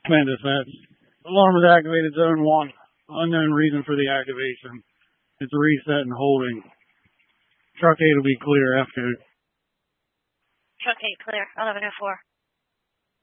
Command dispatch. Alarm is activated, zone 1. Unknown reason for the activation. It's reset and holding. Truck 8 will be clear after. Truck 8 clear, 1104.